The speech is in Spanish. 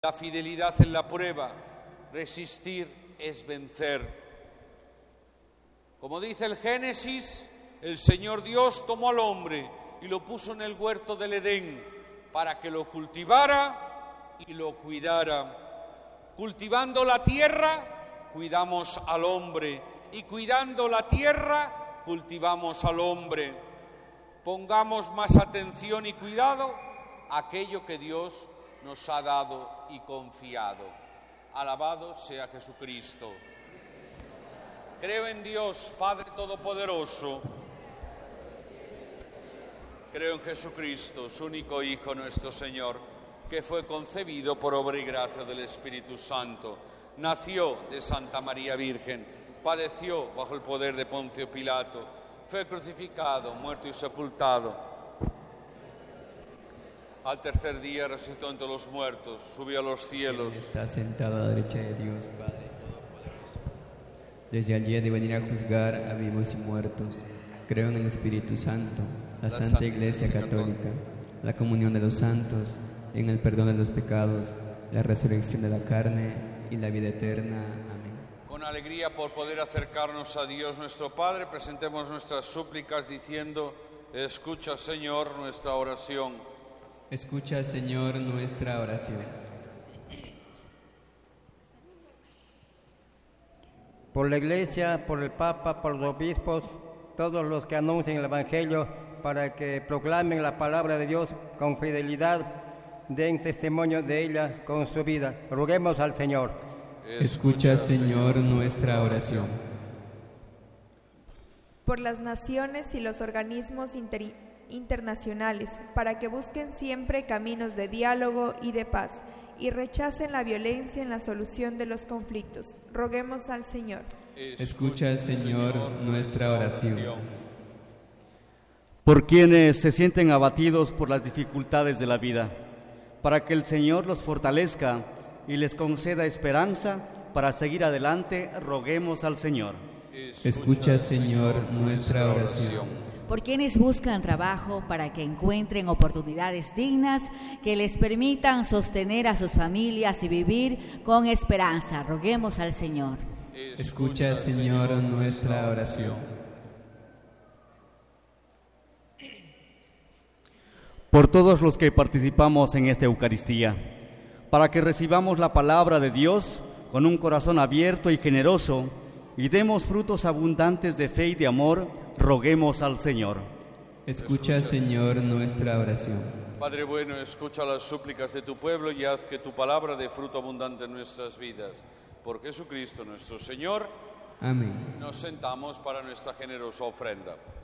la fidelidad en la prueba. Resistir es vencer. Como dice el Génesis, el Señor Dios tomó al hombre y lo puso en el huerto del Edén para que lo cultivara y lo cuidara. Cultivando la tierra, cuidamos al hombre, y cuidando la tierra, cultivamos al hombre. Pongamos más atención y cuidado a aquello que Dios nos ha dado y confiado. Alabado sea Jesucristo. Creo en Dios, Padre Todopoderoso. Creo en Jesucristo, su único Hijo, nuestro Señor, que fue concebido por obra y gracia del Espíritu Santo. Nació de Santa María Virgen, padeció bajo el poder de Poncio Pilato, fue crucificado, muerto y sepultado. Al tercer día resucitó entre los muertos, subió a los cielos. Está sentado a la derecha de Dios, Padre Todopoderoso. Desde allí ha de venir a juzgar a vivos y muertos. Creo en el Espíritu Santo, la Santa Iglesia Católica, la comunión de los santos, en el perdón de los pecados, la resurrección de la carne y la vida eterna. Amén. Con alegría por poder acercarnos a Dios nuestro Padre, presentemos nuestras súplicas diciendo: escucha, Señor, nuestra oración. Escucha, Señor, nuestra oración. Por la Iglesia, por el Papa, por los obispos, todos los que anuncien el Evangelio, para que proclamen la palabra de Dios con fidelidad, den testimonio de ella con su vida. Roguemos al Señor. Escucha, Señor, nuestra oración. Por las naciones y los organismos internacionales, para que busquen siempre caminos de diálogo y de paz, y rechacen la violencia en la solución de los conflictos. Roguemos al Señor. Escucha, Señor, nuestra oración. Por quienes se sienten abatidos por las dificultades de la vida, para que el Señor los fortalezca y les conceda esperanza para seguir adelante, roguemos al Señor. Escucha, Señor, nuestra oración. Por quienes buscan trabajo para que encuentren oportunidades dignas que les permitan sostener a sus familias y vivir con esperanza, roguemos al Señor. Escucha, Señor, nuestra oración. Por todos los que participamos en esta Eucaristía, para que recibamos la palabra de Dios con un corazón abierto y generoso y demos frutos abundantes de fe y de amor, roguemos al Señor. Escucha, Señor, nuestra oración. Padre bueno, escucha las súplicas de tu pueblo y haz que tu palabra dé fruto abundante en nuestras vidas. Por Jesucristo nuestro Señor. Amén. Nos sentamos para nuestra generosa ofrenda.